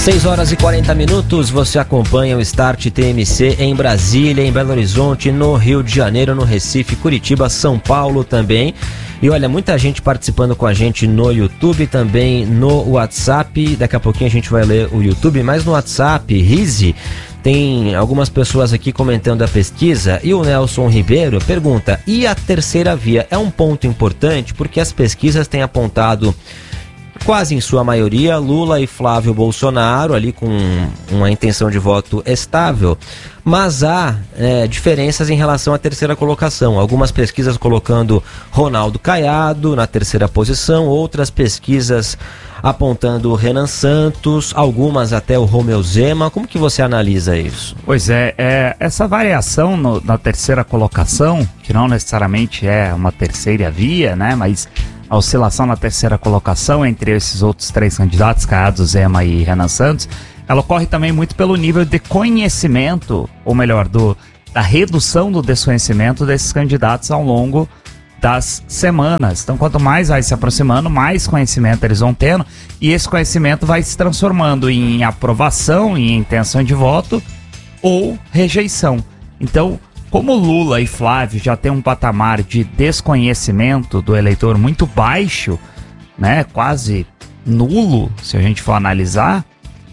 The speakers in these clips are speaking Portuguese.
6 horas e 40 minutos, você acompanha o Start TMC em Brasília, em Belo Horizonte, no Rio de Janeiro, no Recife, Curitiba, São Paulo também. E olha, muita gente participando com a gente no YouTube, também no WhatsApp. Daqui a pouquinho a gente vai ler o YouTube, mas no WhatsApp, Rize, tem algumas pessoas aqui comentando a pesquisa. E o Nelson Ribeiro pergunta, e a terceira via? É um ponto importante porque as pesquisas têm apontado, quase em sua maioria, Lula e Flávio Bolsonaro, ali com uma intenção de voto estável, mas há diferenças em relação à terceira colocação. Algumas pesquisas colocando Ronaldo Caiado na terceira posição, outras pesquisas apontando Renan Santos, algumas até o Romeu Zema. Como que você analisa isso? Pois essa variação na terceira colocação, que não necessariamente é uma terceira via, né, mas a oscilação na terceira colocação entre esses outros três candidatos, Caiado, Zema e Renan Santos, ela ocorre também muito pelo nível de conhecimento, ou melhor, da redução do desconhecimento desses candidatos ao longo das semanas. Então, quanto mais vai se aproximando, mais conhecimento eles vão tendo, e esse conhecimento vai se transformando em aprovação, em intenção de voto ou rejeição. Então, como Lula e Flávio já têm um patamar de desconhecimento do eleitor muito baixo, né, quase nulo, se a gente for analisar,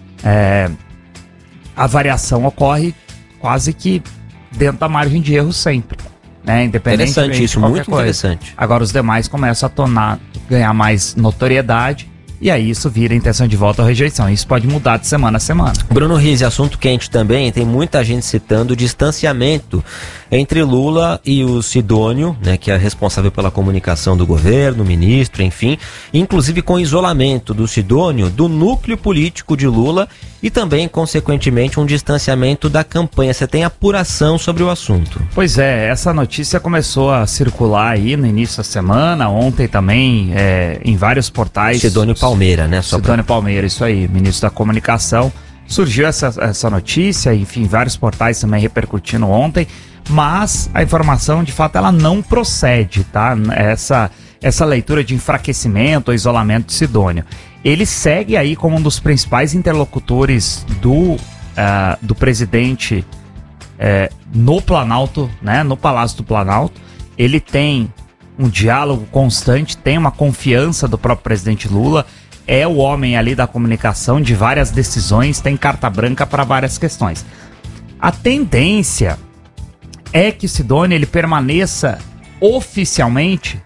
a variação ocorre quase que dentro da margem de erro sempre, né, independente interessante isso, muito coisa. Interessante. Agora os demais começam a ganhar mais notoriedade, e aí isso vira intenção de voto ou rejeição. Isso pode mudar de semana a semana. Bruno Rize, assunto quente também, tem muita gente citando o distanciamento entre Lula e o Sidônio, né, que é responsável pela comunicação do governo, ministro, enfim, inclusive com o isolamento do Sidônio do núcleo político de Lula e também, consequentemente, um distanciamento da campanha. Você tem apuração sobre o assunto? Pois essa notícia começou a circular aí no início da semana, ontem também, em vários portais. Sidônio Palmeira, né? Sidônio Palmeira, isso aí, ministro da Comunicação. Surgiu essa notícia, enfim, vários portais também repercutindo ontem, mas a informação, de fato, ela não procede, tá? Essa leitura de enfraquecimento ou isolamento de Sidônio. Ele segue aí como um dos principais interlocutores do presidente no Planalto, né? No Palácio do Planalto. Ele tem um diálogo constante, tem uma confiança do próprio presidente Lula, é o homem ali da comunicação de várias decisões, tem carta branca para várias questões. A tendência é que Sidônio ele permaneça oficialmente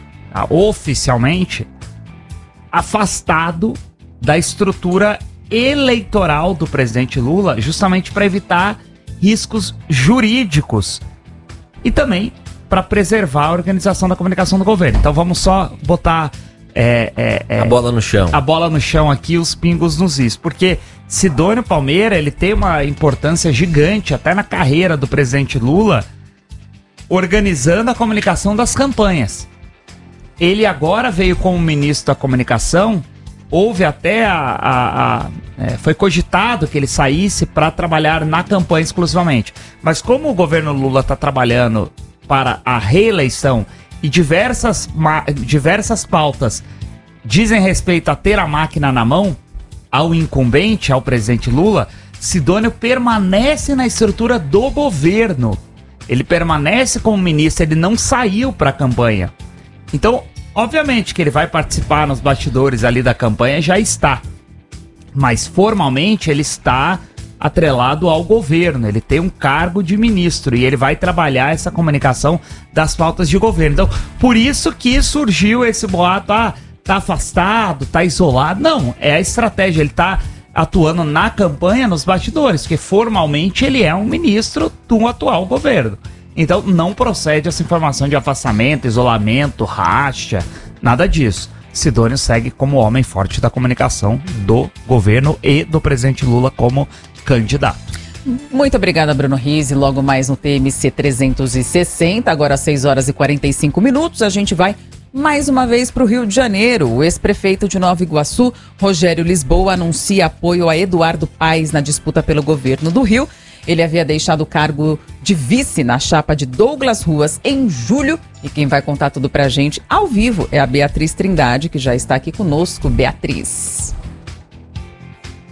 afastado da estrutura eleitoral do presidente Lula, justamente para evitar riscos jurídicos e também para preservar a organização da comunicação do governo. Então vamos só botar a bola no chão. A bola no chão aqui, os pingos nos is. Porque Sidônio Palmeira, ele tem uma importância gigante até na carreira do presidente Lula, organizando a comunicação das campanhas. Ele agora veio como ministro da comunicação, houve até foi cogitado que ele saísse para trabalhar na campanha exclusivamente. Mas como o governo Lula está trabalhando para a reeleição e diversas pautas dizem respeito a ter a máquina na mão, ao incumbente, ao presidente Lula, Sidônio permanece na estrutura do governo. Ele permanece como ministro, ele não saiu para a campanha. Então, obviamente que ele vai participar nos bastidores ali da campanha, já está. Mas formalmente ele está atrelado ao governo, ele tem um cargo de ministro e ele vai trabalhar essa comunicação das pautas de governo. Então, por isso que surgiu esse boato, tá afastado, tá isolado. Não, é a estratégia, ele tá atuando na campanha, nos bastidores, porque formalmente ele é um ministro do atual governo. Então, não procede essa informação de afastamento, isolamento, racha, nada disso. Sidônio segue como homem forte da comunicação do governo e do presidente Lula como candidato. Muito obrigada, Bruno Rize. Logo mais no TMC 360, agora às 6 horas e 45 minutos, a gente vai mais uma vez para o Rio de Janeiro. O ex-prefeito de Nova Iguaçu, Rogério Lisboa, anuncia apoio a Eduardo Paes na disputa pelo governo do Rio. Ele havia deixado o cargo de vice na chapa de Douglas Ruas em julho. E quem vai contar tudo pra gente ao vivo é a Beatriz Trindade, que já está aqui conosco. Beatriz.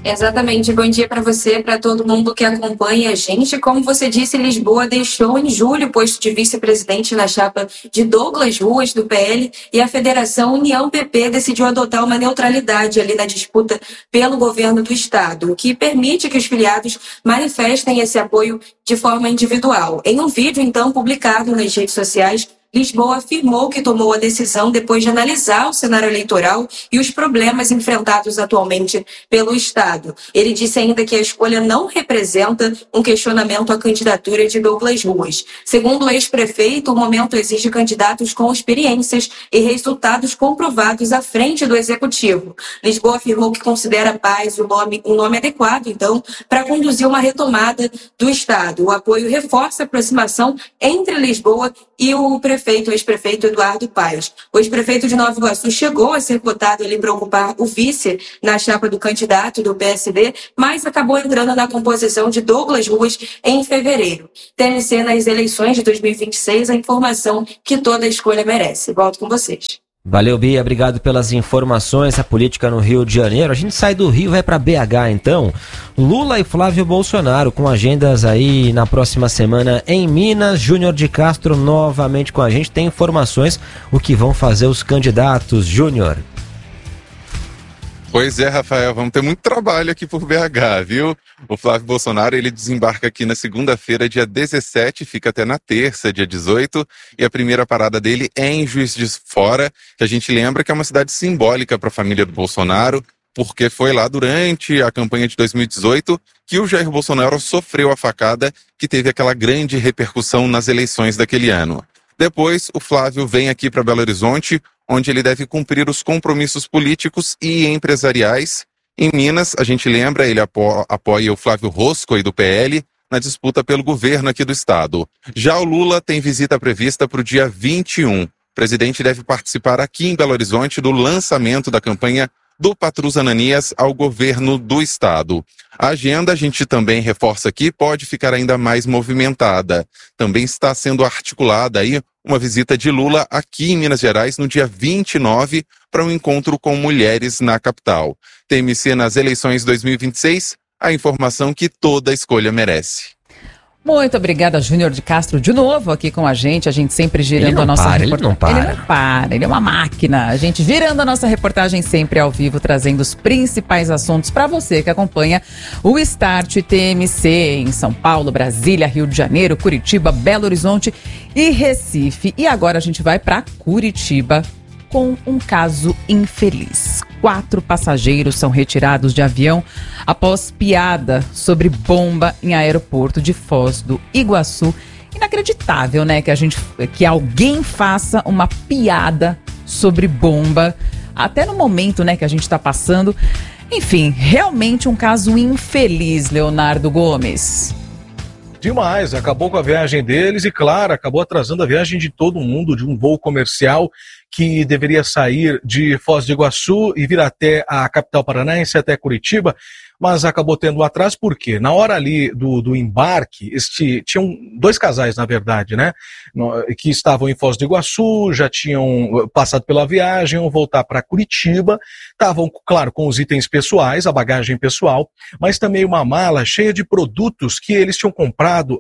Exatamente. Bom dia para você, para todo mundo que acompanha a gente. Como você disse, Lisboa deixou em julho o posto de vice-presidente na chapa de Douglas Ruas, do PL, e a Federação União-PP decidiu adotar uma neutralidade ali na disputa pelo governo do Estado, o que permite que os filiados manifestem esse apoio de forma individual. Em um vídeo, então, publicado nas redes sociais, Lisboa afirmou que tomou a decisão depois de analisar o cenário eleitoral e os problemas enfrentados atualmente pelo Estado. Ele disse ainda que a escolha não representa um questionamento à candidatura de Douglas Ruas. Segundo o ex-prefeito, o momento exige candidatos com experiências e resultados comprovados à frente do Executivo. Lisboa afirmou que considera Paz um nome adequado, então, para conduzir uma retomada do Estado. O apoio reforça a aproximação entre Lisboa e o ex-prefeito Eduardo Paes. O ex-prefeito de Nova Iguaçu chegou a ser cotado ali para ocupar o vice na chapa do candidato do PSD, mas acabou entrando na composição de Douglas Ruas em fevereiro. TMC nas eleições de 2026, a informação que toda escolha merece. Volto com vocês. Valeu, Bia, obrigado pelas informações. A política no Rio de Janeiro. A gente sai do Rio e vai para BH, então. Lula e Flávio Bolsonaro com agendas aí na próxima semana em Minas. Júnior de Castro novamente com a gente. Tem informações o que vão fazer os candidatos. Júnior. Pois é, Rafael, vamos ter muito trabalho aqui por BH, viu? O Flávio Bolsonaro, ele desembarca aqui na segunda-feira, dia 17, fica até na terça, dia 18, e a primeira parada dele é em Juiz de Fora, que a gente lembra que é uma cidade simbólica para a família do Bolsonaro, porque foi lá durante a campanha de 2018 que o Jair Bolsonaro sofreu a facada que teve aquela grande repercussão nas eleições daquele ano. Depois, o Flávio vem aqui para Belo Horizonte, onde ele deve cumprir os compromissos políticos e empresariais. Em Minas, a gente lembra, ele apoia o Flávio Rosco, do PL, na disputa pelo governo aqui do estado. Já o Lula tem visita prevista para o dia 21. O presidente deve participar aqui em Belo Horizonte do lançamento da campanha do Patrus Ananias ao governo do estado. A agenda, a gente também reforça aqui, pode ficar ainda mais movimentada. Também está sendo articulada aí uma visita de Lula aqui em Minas Gerais no dia 29 para um encontro com mulheres na capital. TMC nas eleições 2026, a informação que toda escolha merece. Muito obrigada, Júnior de Castro, de novo aqui com a gente sempre girando a nossa reportagem. Ele não para, ele é uma máquina. A gente virando a nossa reportagem sempre ao vivo, trazendo os principais assuntos para você que acompanha o Start TMC em São Paulo, Brasília, Rio de Janeiro, Curitiba, Belo Horizonte e Recife. E agora a gente vai para Curitiba com um caso infeliz. 4 passageiros são retirados de avião após piada sobre bomba em aeroporto de Foz do Iguaçu. Inacreditável, né, que alguém faça uma piada sobre bomba, até no momento, né, que a gente está passando. Enfim, realmente um caso infeliz, Leonardo Gomes. Demais, acabou com a viagem deles e, claro, acabou atrasando a viagem de todo mundo, de um voo comercial que deveria sair de Foz do Iguaçu e vir até a capital paranaense, até Curitiba, mas acabou tendo um atraso, por quê? Na hora ali do embarque, tinham 2 casais, na verdade, né, que estavam em Foz do Iguaçu, já tinham passado pela viagem, iam voltar para Curitiba, estavam, claro, com os itens pessoais, a bagagem pessoal, mas também uma mala cheia de produtos que eles tinham comprado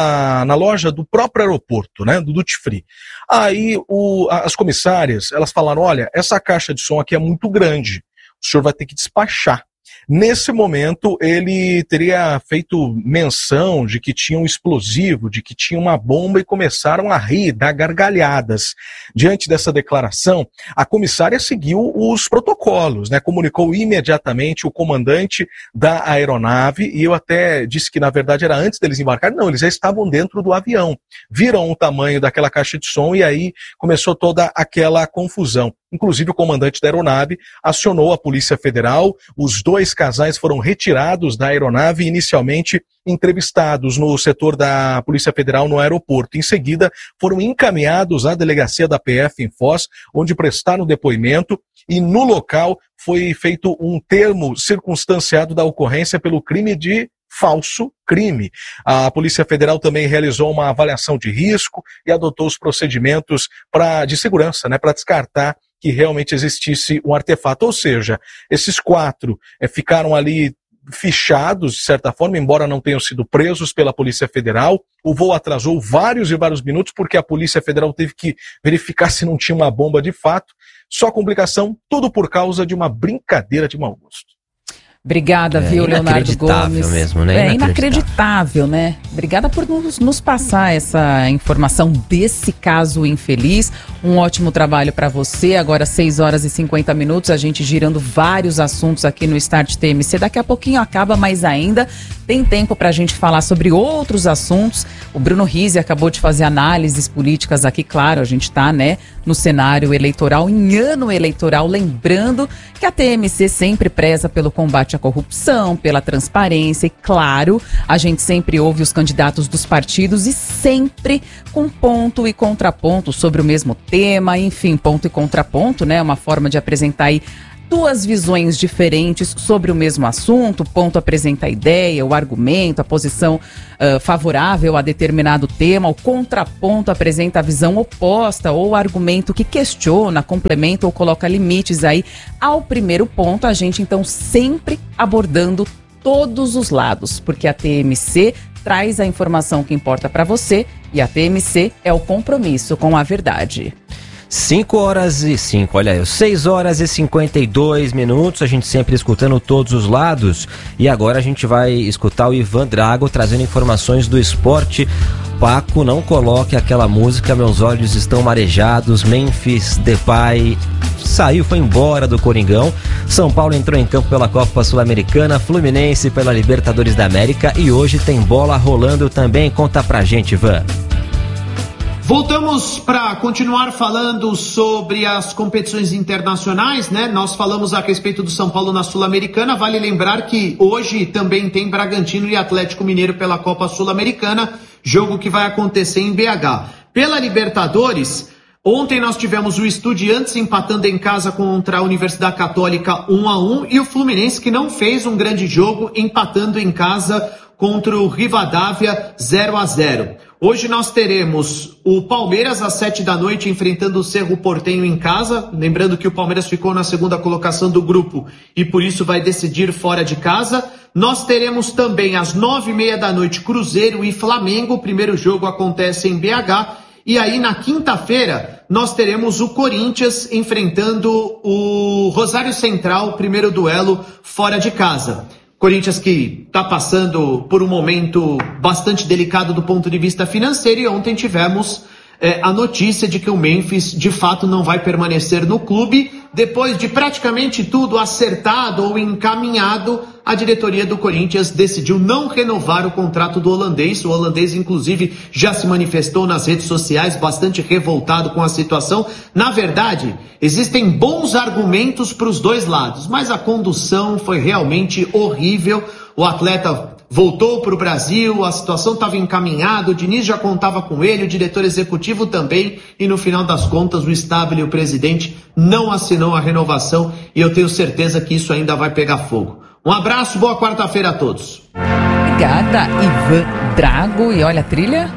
na loja do próprio aeroporto, né, do Duty Free. Aí as comissárias, elas falaram, olha, essa caixa de som aqui é muito grande, o senhor vai ter que despachar. Nesse momento, ele teria feito menção de que tinha um explosivo, de que tinha uma bomba e começaram a rir, dar gargalhadas. Diante dessa declaração, a comissária seguiu os protocolos, né? Comunicou imediatamente o comandante da aeronave e eu até disse que, na verdade, era antes deles embarcarem. Não, eles já estavam dentro do avião. Viram o tamanho daquela caixa de som e aí começou toda aquela confusão. Inclusive, o comandante da aeronave acionou a Polícia Federal. Os 2 casais foram retirados da aeronave e inicialmente entrevistados no setor da Polícia Federal no aeroporto. Em seguida, foram encaminhados à delegacia da PF em Foz, onde prestaram depoimento e no local foi feito um termo circunstanciado da ocorrência pelo crime de falso crime. A Polícia Federal também realizou uma avaliação de risco e adotou os procedimentos de segurança, né, para descartar que realmente existisse um artefato. Ou seja, esses 4 ficaram ali fichados, de certa forma, embora não tenham sido presos pela Polícia Federal. O voo atrasou vários minutos porque a Polícia Federal teve que verificar se não tinha uma bomba de fato. Só complicação, tudo por causa de uma brincadeira de mau gosto. Obrigada, viu, Leonardo Gomes. Mesmo, né? Inacreditável, né? Obrigada por nos passar essa informação desse caso infeliz. Um ótimo trabalho para você. Agora 6 horas e 50 minutos, a gente girando vários assuntos aqui no Start TMC. Daqui a pouquinho acaba, mas ainda tem tempo para a gente falar sobre outros assuntos. O Bruno Rizzi acabou de fazer análises políticas aqui. Claro, a gente está, né, no cenário eleitoral, em ano eleitoral. Lembrando que a TMC sempre preza pelo combate à corrupção, pela transparência e, claro, a gente sempre ouve os candidatos dos partidos e sempre com ponto e contraponto sobre o mesmo tema, enfim, ponto e contraponto, né? Uma forma de apresentar aí duas visões diferentes sobre o mesmo assunto. O ponto apresenta a ideia, o argumento, a posição favorável a determinado tema. O contraponto apresenta a visão oposta ou o argumento que questiona, complementa ou coloca limites aí ao primeiro ponto. A gente, então, sempre abordando todos os lados, porque a TMC traz a informação que importa para você e a TMC é o compromisso com a verdade. 6 horas e 52 minutos, a gente sempre escutando todos os lados. E agora a gente vai escutar o Ivan Drago trazendo informações do esporte. Paco, não coloque aquela música, meus olhos estão marejados. Memphis Depay foi embora do Coringão. São Paulo entrou em campo pela Copa Sul-Americana, Fluminense pela Libertadores da América e hoje tem bola rolando também. Conta pra gente, Ivan. Voltamos para continuar falando sobre as competições internacionais, né? Nós falamos a respeito do São Paulo na Sul-Americana. Vale lembrar que hoje também tem Bragantino e Atlético Mineiro pela Copa Sul-Americana, jogo que vai acontecer em BH. Pela Libertadores, ontem nós tivemos o Estudiantes empatando em casa contra a Universidade Católica 1-1 e o Fluminense, que não fez um grande jogo, empatando em casa contra o Rivadavia 0-0. Hoje nós teremos o Palmeiras às 7 da noite enfrentando o Cerro Porteño em casa. Lembrando que o Palmeiras ficou na segunda colocação do grupo e por isso vai decidir fora de casa. Nós teremos também às 9h30 da noite Cruzeiro e Flamengo. O primeiro jogo acontece em BH. E aí na quinta-feira nós teremos o Corinthians enfrentando o Rosário Central, primeiro duelo fora de casa. Corinthians que está passando por um momento bastante delicado do ponto de vista financeiro e ontem tivemos a notícia de que o Memphis de fato não vai permanecer no clube. Depois de praticamente tudo acertado ou encaminhado, a diretoria do Corinthians decidiu não renovar o contrato do holandês. O holandês, inclusive, já se manifestou nas redes sociais bastante revoltado com a situação. Na verdade, existem bons argumentos para os dois lados, mas a condução foi realmente horrível. O atleta voltou para o Brasil, a situação estava encaminhada, o Diniz já contava com ele, o diretor executivo também, e no final das contas o Stabile, o presidente, não assinou a renovação e eu tenho certeza que isso ainda vai pegar fogo. Um abraço, boa quarta-feira a todos. Obrigada, Ivan Drago. E olha a trilha.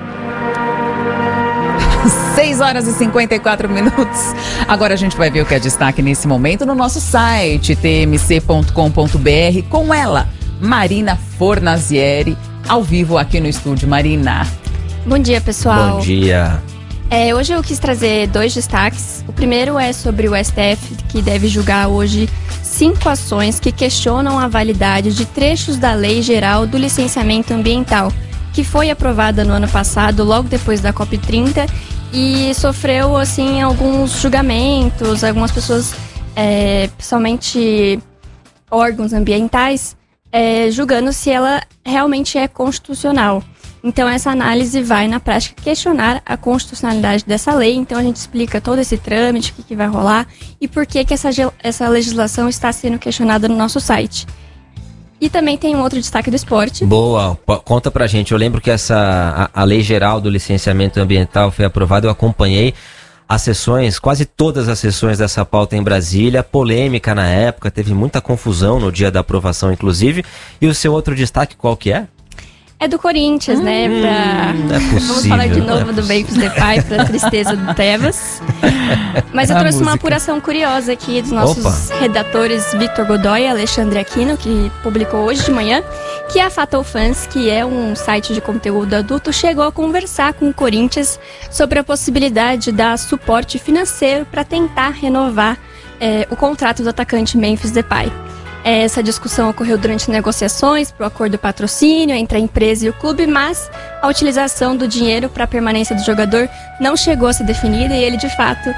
6 horas e 54 minutos. Agora a gente vai ver o que é destaque nesse momento no nosso site, tmc.com.br, com ela, Marina Fornazieri, ao vivo aqui no estúdio. Marina. Bom dia, pessoal. Bom dia. Hoje eu quis trazer 2 destaques. O primeiro é sobre o STF, que deve julgar hoje 5 ações que questionam a validade de trechos da Lei Geral do Licenciamento Ambiental, que foi aprovada no ano passado, logo depois da COP30, e sofreu, assim, alguns julgamentos, algumas pessoas, principalmente órgãos ambientais, julgando se ela realmente é constitucional. Então essa análise vai, na prática, questionar a constitucionalidade dessa lei. Então a gente explica todo esse trâmite, o que vai rolar e por que essa legislação está sendo questionada no nosso site. E também tem um outro destaque do esporte. Boa, conta pra gente. Eu lembro que a Lei Geral do Licenciamento Ambiental foi aprovada, eu acompanhei as sessões, quase todas as sessões dessa pauta em Brasília, polêmica na época, teve muita confusão no dia da aprovação, inclusive. E o seu outro destaque, qual que é? É do Corinthians, né? Não é possível. Vamos falar de novo do Memphis Depay, pra tristeza do Tebas. Mas eu trouxe uma apuração curiosa aqui dos nossos redatores Victor Godoy e Alexandre Aquino, que publicou hoje de manhã, que a Fatal Fans, que é um site de conteúdo adulto, chegou a conversar com o Corinthians sobre a possibilidade de dar suporte financeiro para tentar renovar o contrato do atacante Memphis Depay. Essa discussão ocorreu durante negociações para o acordo de patrocínio entre a empresa e o clube, mas a utilização do dinheiro para a permanência do jogador não chegou a ser definida e ele, de fato,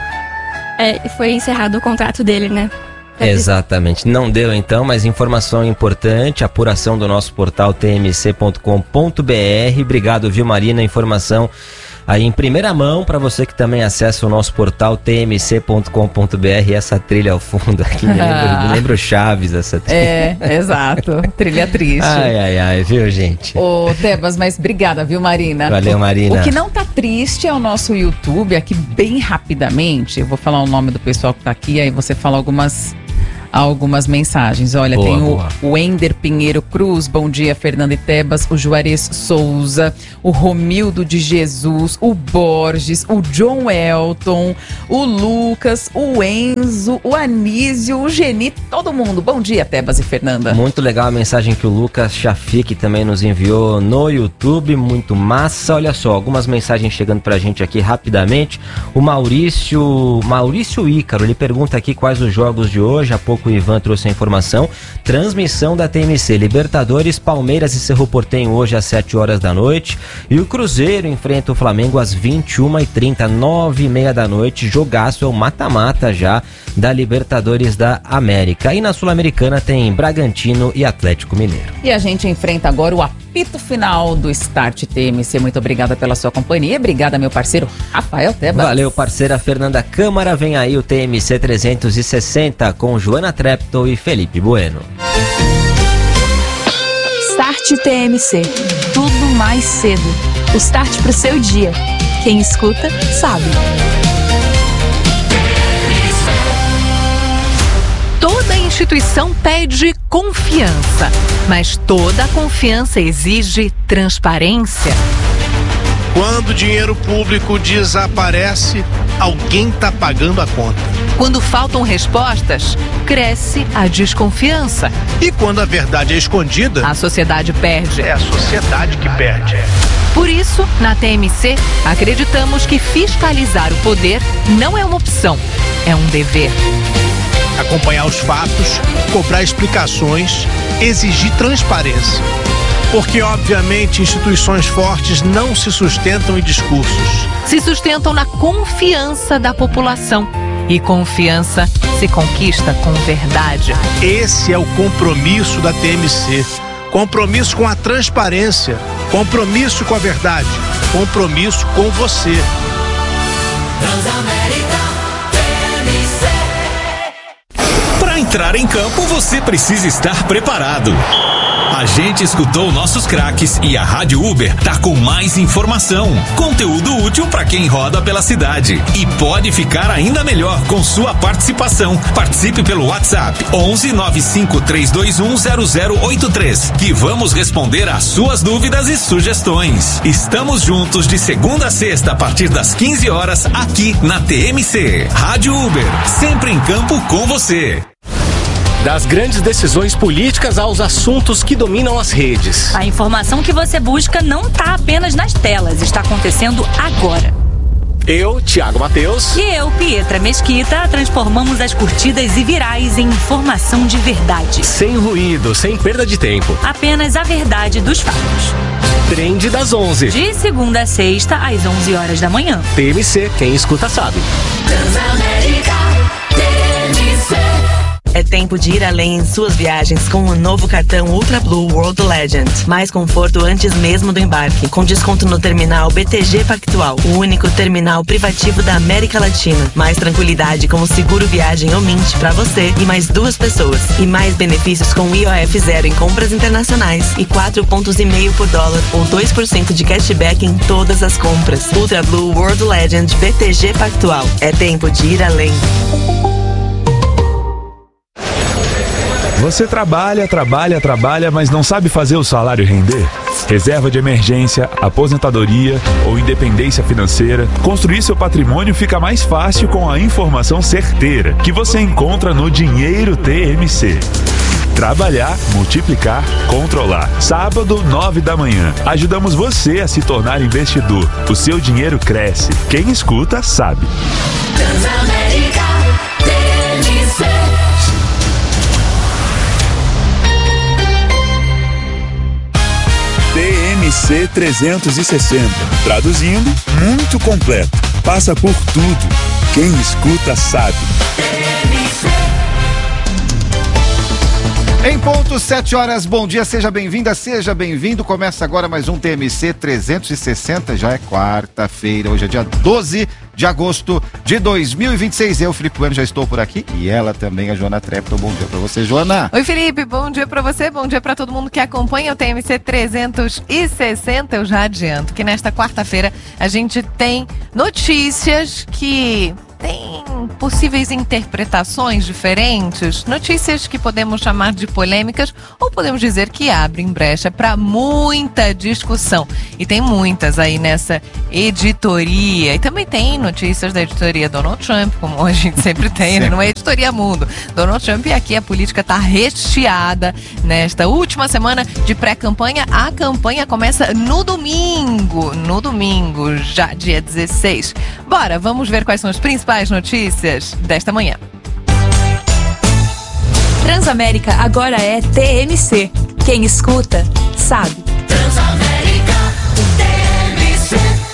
foi encerrado o contrato dele, né? Exatamente. Não deu então, mas informação importante, apuração do nosso portal tmc.com.br. Obrigado, viu, Marina? Informação aí em primeira mão para você que também acessa o nosso portal tmc.com.br. Essa trilha ao fundo aqui me lembra o Chaves, essa trilha. Exato. Trilha triste. Ai, viu, gente? Ô, Tebas, mas obrigada, viu, Marina? Valeu, Marina. O que não tá triste é o nosso YouTube, aqui bem rapidamente. Eu vou falar o nome do pessoal que tá aqui, aí você fala algumas mensagens. Olha, tem o Ender Pinheiro Cruz, bom dia, Fernanda e Tebas, o Juarez Souza, o Romildo de Jesus, o Borges, o John Elton, o Lucas, o Enzo, o Anísio, o Geni, todo mundo. Bom dia, Tebas e Fernanda. Muito legal a mensagem que o Lucas Chafique também nos enviou no YouTube, muito massa. Olha só, algumas mensagens chegando pra gente aqui rapidamente. O Maurício Ícaro, ele pergunta aqui quais os jogos de hoje. Há pouco o Ivan trouxe a informação. Transmissão da TMC, Libertadores, Palmeiras e Cerro Porteño hoje às 7 horas da noite. E o Cruzeiro enfrenta o Flamengo às 21h30, 9h30 da noite. Jogaço, é o mata-mata já da Libertadores da América. E na Sul-Americana tem Bragantino e Atlético Mineiro. E a gente enfrenta agora o apito final do Start TMC. Muito obrigada pela sua companhia. Obrigada, meu parceiro Rafael Tebas. Valeu, parceira Fernanda Câmara. Vem aí o TMC 360 com Joana Treptow e Felipe Bueno. Start TMC. Tudo mais cedo. O start pro seu dia. Quem escuta, sabe. Toda instituição pede confiança, mas toda confiança exige transparência. Quando o dinheiro público desaparece, alguém está pagando a conta. Quando faltam respostas, cresce a desconfiança. E quando a verdade é escondida, a sociedade perde. É a sociedade que perde. Por isso, na TMC, acreditamos que fiscalizar o poder não é uma opção, é um dever. Acompanhar os fatos, cobrar explicações, exigir transparência. Porque, obviamente, instituições fortes não se sustentam em discursos. Se sustentam na confiança da população. E confiança se conquista com verdade. Esse é o compromisso da TMC. Compromisso com a transparência. Compromisso com a verdade. Compromisso com você. Transamérica TMC. Para entrar em campo, você precisa estar preparado. A gente escutou nossos craques e a Rádio Uber tá com mais informação, conteúdo útil para quem roda pela cidade e pode ficar ainda melhor com sua participação. Participe pelo WhatsApp 11 95 321 0083 que vamos responder às suas dúvidas e sugestões. Estamos juntos de segunda a sexta a partir das 15 horas aqui na TMC. Rádio Uber, sempre em campo com você. Das grandes decisões políticas aos assuntos que dominam as redes. A informação que você busca não está apenas nas telas, está acontecendo agora. Eu, Thiago Mateus. E eu, Pietra Mesquita, transformamos as curtidas e virais em informação de verdade. Sem ruído, sem perda de tempo. Apenas a verdade dos fatos. Trend das 11. De segunda a sexta, às 11 horas da manhã. TMC, quem escuta sabe. Transamérica TMC. É tempo de ir além em suas viagens com o novo cartão Ultra Blue World Legend. Mais conforto antes mesmo do embarque, com desconto no terminal BTG Pactual, o único terminal privativo da América Latina. Mais tranquilidade com o seguro viagem ou Mint para você e mais 2 pessoas. E mais benefícios com IOF zero em compras internacionais e 4,5 pontos por dólar ou 2% de cashback em todas as compras. Ultra Blue World Legend BTG Pactual. É tempo de ir além. Você trabalha, mas não sabe fazer o salário render? Reserva de emergência, aposentadoria ou independência financeira, construir seu patrimônio fica mais fácil com a informação certeira que você encontra no Dinheiro TMC. Trabalhar, multiplicar, controlar. Sábado, 9 da manhã. Ajudamos você a se tornar investidor. O seu dinheiro cresce. Quem escuta, sabe. Transamérica TMC. TMC 360. Traduzindo, muito completo. Passa por tudo. Quem escuta sabe. Em ponto, 7 horas, bom dia, seja bem-vinda, seja bem-vindo. Começa agora mais um TMC 360, já é quarta-feira, hoje é dia 12 de agosto de 2026. Eu, Felipe Bueno, já estou por aqui e ela também, a Joana Trepton. Bom dia pra você, Joana. Oi, Felipe, bom dia pra você, bom dia pra todo mundo que acompanha o TMC 360. Eu já adianto que nesta quarta-feira a gente tem notícias que tem possíveis interpretações diferentes, notícias que podemos chamar de polêmicas ou podemos dizer que abrem brecha para muita discussão. E tem muitas aí nessa editoria. E também tem notícias da editoria Donald Trump, como a gente sempre tem, né? Não é editoria Mundo. Donald Trump, e aqui a política está recheada nesta última semana de pré-campanha. A campanha começa no domingo, já dia 16. Bora, vamos ver quais são as principais notícias desta manhã. Transamérica agora é TMC. Quem escuta, sabe. Transamérica TMC.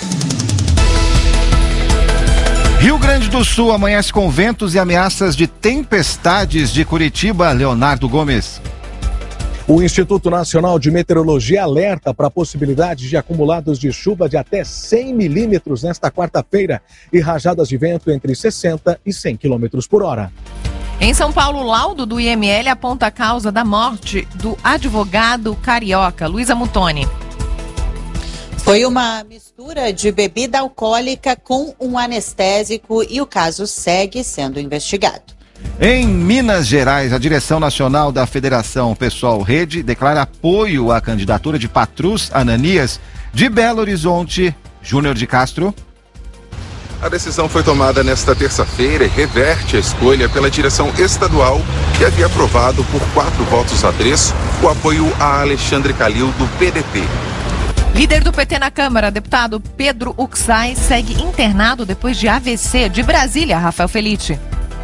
Rio Grande do Sul amanhece com ventos e ameaças de tempestades de Curitiba. Leonardo Gomes. O Instituto Nacional de Meteorologia alerta para a possibilidade de acumulados de chuva de até 100 milímetros nesta quarta-feira e rajadas de vento entre 60 e 100 quilômetros por hora. Em São Paulo, o laudo do IML aponta a causa da morte do advogado carioca, Luiz Amutoni. Foi uma mistura de bebida alcoólica com um anestésico e o caso segue sendo investigado. Em Minas Gerais, a direção nacional da Federação Pessoal Rede declara apoio à candidatura de Patrus Ananias de Belo Horizonte. Júnior de Castro. A decisão foi tomada nesta terça-feira e reverte a escolha pela direção estadual, que havia aprovado por 4 votos a 3 o apoio a Alexandre Calil do PDT. Líder do PT na Câmara, deputado Pedro Uxay, segue internado depois de AVC. De Brasília, Rafael Felite.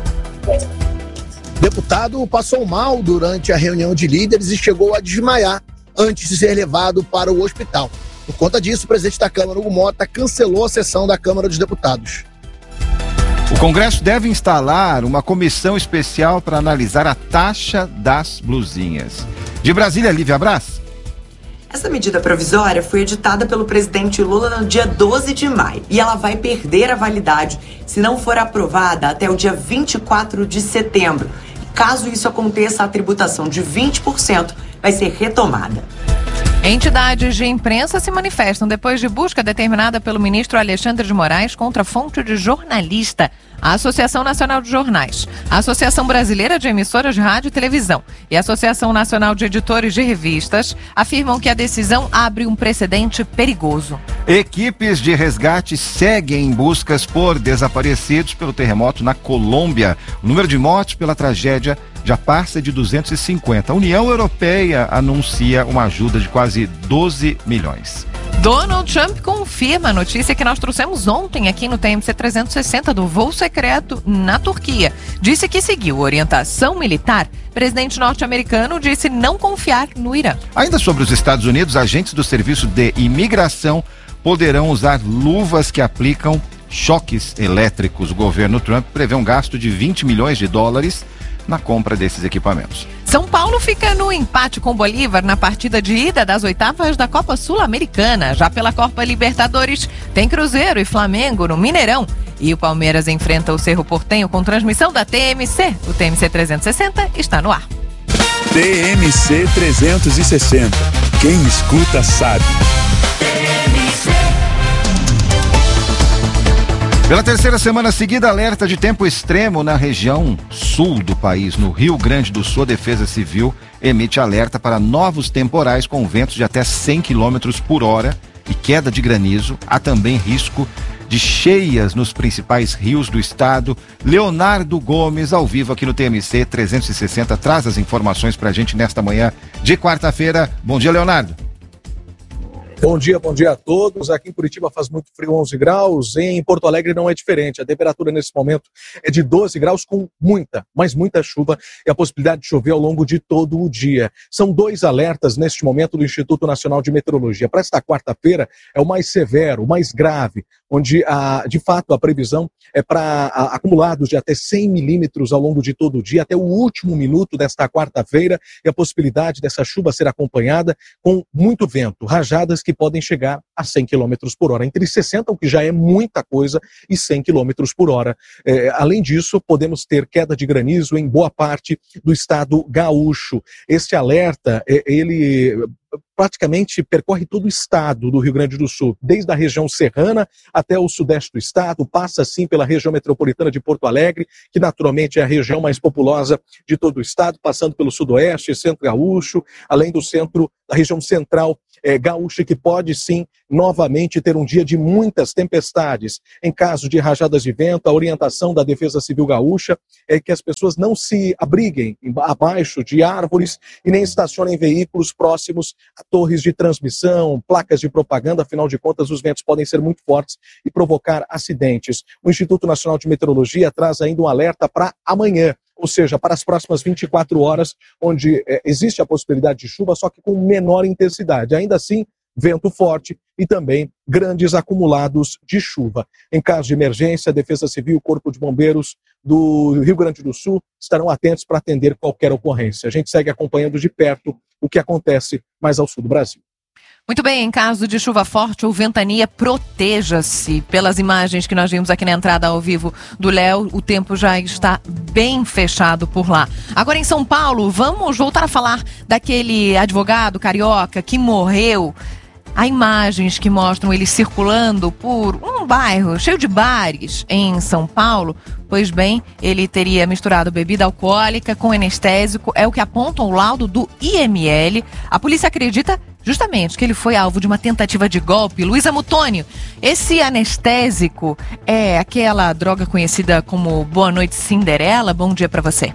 Deputado passou mal durante a reunião de líderes e chegou a desmaiar antes de ser levado para o hospital. Por conta disso, o presidente da Câmara, Hugo Mota, cancelou a sessão da Câmara dos Deputados. O Congresso deve instalar uma comissão especial para analisar a taxa das blusinhas. De Brasília, Lívia Brás. Essa medida provisória foi editada pelo presidente Lula no dia 12 de maio e ela vai perder a validade se não for aprovada até o dia 24 de setembro. Caso isso aconteça, a tributação de 20% vai ser retomada. Entidades de imprensa se manifestam depois de busca determinada pelo ministro Alexandre de Moraes contra a fonte de jornalista, a Associação Nacional de Jornais, a Associação Brasileira de Emissoras de Rádio e Televisão e a Associação Nacional de Editores de Revistas afirmam que a decisão abre um precedente perigoso. Equipes de resgate seguem em buscas por desaparecidos pelo terremoto na Colômbia. O número de mortes pela tragédia já passa de 250. A União Europeia anuncia uma ajuda de quase 12 milhões. Donald Trump confirma a notícia que nós trouxemos ontem aqui no TMC 360 do voo secreto na Turquia. Disse que seguiu orientação militar. Presidente norte-americano disse não confiar no Irã. Ainda sobre os Estados Unidos, agentes do Serviço de Imigração poderão usar luvas que aplicam choques elétricos. O governo Trump prevê um gasto de 20 milhões de dólares na compra desses equipamentos. São Paulo fica no empate com Bolívar na partida de ida das oitavas da Copa Sul-Americana. Já pela Copa Libertadores, tem Cruzeiro e Flamengo no Mineirão. E o Palmeiras enfrenta o Cerro Porteño com transmissão da TMC. O TMC 360 está no ar. TMC 360. Quem escuta sabe. Pela terceira semana seguida, alerta de tempo extremo na região sul do país. No Rio Grande do Sul, a Defesa Civil emite alerta para novos temporais com ventos de até 100 km por hora e queda de granizo. Há também risco de cheias nos principais rios do estado. Leonardo Gomes, ao vivo aqui no TMC 360, traz as informações pra gente nesta manhã de quarta-feira. Bom dia, Leonardo. Bom dia a todos. Aqui em Curitiba faz muito frio, 11 graus. Em Porto Alegre não é diferente. A temperatura nesse momento é de 12 graus com muita chuva e a possibilidade de chover ao longo de todo o dia. São 2 alertas neste momento do Instituto Nacional de Meteorologia. Para esta quarta-feira é o mais severo, o mais grave, onde de fato a previsão é para acumulados de até 100 milímetros ao longo de todo o dia, até o último minuto desta quarta-feira, e a possibilidade dessa chuva ser acompanhada com muito vento, rajadas que podem chegar a 100 km por hora, entre 60, o que já é muita coisa, e 100 km por hora. Além disso, podemos ter queda de granizo em boa parte do estado gaúcho. Este alerta, ele praticamente percorre todo o estado do Rio Grande do Sul, desde a região serrana até o sudeste do estado, passa assim pela região metropolitana de Porto Alegre, que naturalmente é a região mais populosa de todo o estado, passando pelo sudoeste, centro gaúcho, além do centro, da região central gaúcha, que pode sim novamente ter um dia de muitas tempestades. Em caso de rajadas de vento, a orientação da Defesa Civil Gaúcha é que as pessoas não se abriguem abaixo de árvores e nem estacionem veículos próximos a torres de transmissão, placas de propaganda. Afinal de contas, os ventos podem ser muito fortes e provocar acidentes. O Instituto Nacional de Meteorologia traz ainda um alerta para amanhã, ou seja, para as próximas 24 horas, onde existe a possibilidade de chuva, só que com menor intensidade. Ainda assim, vento forte e também grandes acumulados de chuva. Em caso de emergência, a Defesa Civil e o Corpo de Bombeiros do Rio Grande do Sul estarão atentos para atender qualquer ocorrência. A gente segue acompanhando de perto o que acontece mais ao sul do Brasil. Muito bem, em caso de chuva forte ou ventania, proteja-se. Pelas imagens que nós vimos aqui na entrada ao vivo do Léo, o tempo já está bem fechado por lá. Agora em São Paulo, vamos voltar a falar daquele advogado carioca que morreu. Há imagens que mostram ele circulando por um bairro cheio de bares em São Paulo. Pois bem, ele teria misturado bebida alcoólica com anestésico, é o que aponta o laudo do IML. A polícia acredita justamente que ele foi alvo de uma tentativa de golpe. Luísa Mutônio, esse anestésico é aquela droga conhecida como Boa Noite Cinderela? Bom dia para você.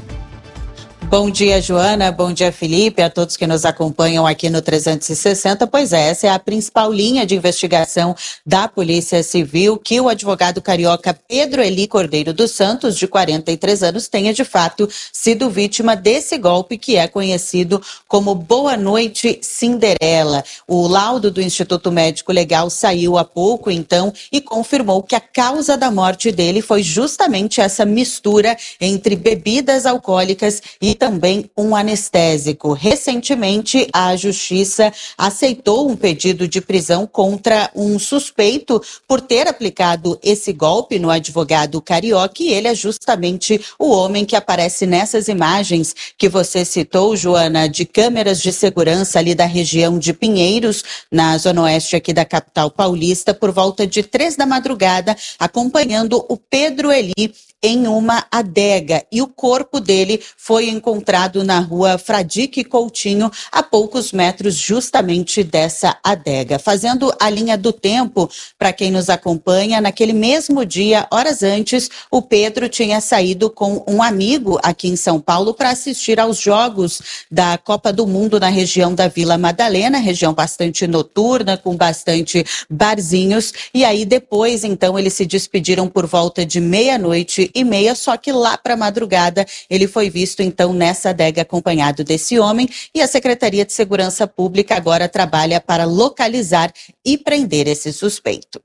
Bom dia, Joana. Bom dia, Felipe, a todos que nos acompanham aqui no 360. Pois é, essa é a principal linha de investigação da Polícia Civil, que o advogado carioca Pedro Eli Cordeiro dos Santos, de 43 anos, tenha de fato sido vítima desse golpe que é conhecido como Boa Noite Cinderela. O laudo do Instituto Médico Legal saiu há pouco, então, e confirmou que a causa da morte dele foi justamente essa mistura entre bebidas alcoólicas e também um anestésico. Recentemente, a Justiça aceitou um pedido de prisão contra um suspeito por ter aplicado esse golpe no advogado carioca, e ele é justamente o homem que aparece nessas imagens que você citou, Joana, de câmeras de segurança ali da região de Pinheiros, na zona oeste aqui da capital paulista, por volta de 3 da madrugada, acompanhando o Pedro Eli em uma adega, e o corpo dele foi encontrado na rua Fradique Coutinho, a poucos metros justamente dessa adega. Fazendo a linha do tempo, para quem nos acompanha, naquele mesmo dia, horas antes, o Pedro tinha saído com um amigo aqui em São Paulo para assistir aos jogos da Copa do Mundo na região da Vila Madalena, região bastante noturna, com bastante barzinhos, e aí depois, então, eles se despediram por volta de 00:30, só que lá para madrugada ele foi visto então nessa adega acompanhado desse homem, e a Secretaria de Segurança Pública agora trabalha para localizar e prender esse suspeito.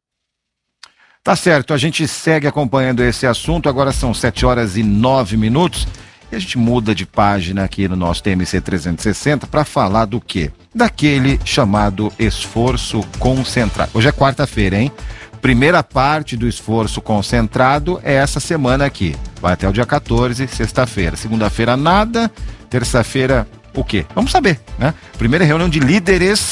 Tá certo, a gente segue acompanhando esse assunto. Agora são 7h09 e a gente muda de página aqui no nosso TMC 360 para falar do quê? Daquele chamado esforço concentrado. Hoje é quarta-feira, hein? Primeira parte do esforço concentrado é essa semana aqui. Vai até o dia 14, sexta-feira. Segunda-feira, nada. Terça-feira, o quê? Vamos saber, né? Primeira reunião de líderes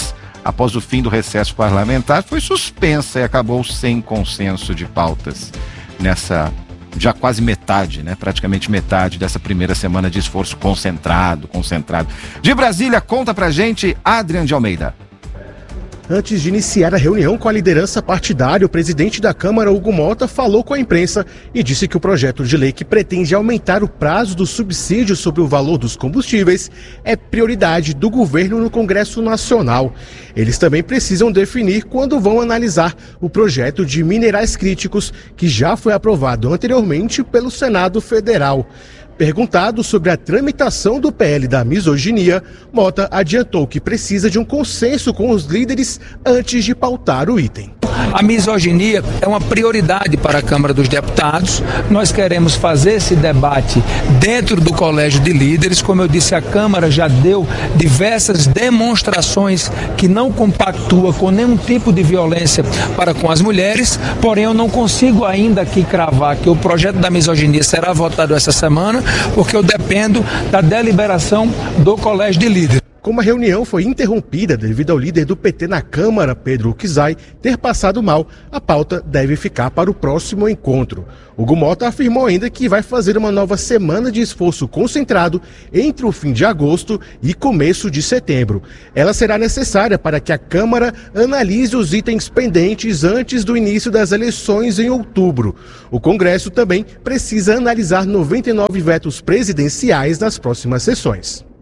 após o fim do recesso parlamentar, foi suspensa e acabou sem consenso de pautas nessa já quase metade, né? Praticamente metade dessa primeira semana de esforço concentrado. De Brasília, conta pra gente, Adrian de Almeida. Antes de iniciar a reunião com a liderança partidária, o presidente da Câmara, Hugo Mota, falou com a imprensa e disse que o projeto de lei que pretende aumentar o prazo do subsídio sobre o valor dos combustíveis é prioridade do governo no Congresso Nacional. Eles também precisam definir quando vão analisar o projeto de minerais críticos, que já foi aprovado anteriormente pelo Senado Federal. Perguntado sobre a tramitação do PL da misoginia, Mota adiantou que precisa de um consenso com os líderes antes de pautar o item. A misoginia é uma prioridade para a Câmara dos Deputados. Nós queremos fazer esse debate dentro do Colégio de Líderes. Como eu disse, a Câmara já deu diversas demonstrações que não compactua com nenhum tipo de violência para com as mulheres. Porém, eu não consigo ainda aqui cravar que o projeto da misoginia será votado essa semana, porque eu dependo da deliberação do Colégio de Líderes. Como a reunião foi interrompida devido ao líder do PT na Câmara, Pedro Kizai, ter passado mal, a pauta deve ficar para o próximo encontro. Hugo Mota afirmou ainda que vai fazer uma nova semana de esforço concentrado entre o fim de agosto e começo de setembro. Ela será necessária para que a Câmara analise os itens pendentes antes do início das eleições em outubro. O Congresso também precisa analisar 99 vetos presidenciais nas próximas sessões.